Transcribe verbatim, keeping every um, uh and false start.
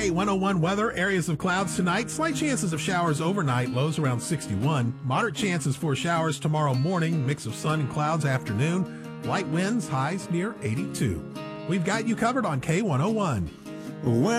K one oh one weather, areas of clouds tonight. Slight chances of showers overnight, lows around sixty-one. Moderate chances for showers tomorrow morning, mix of sun and clouds afternoon. Light winds, highs near eighty-two. We've got you covered on K one oh one. Well,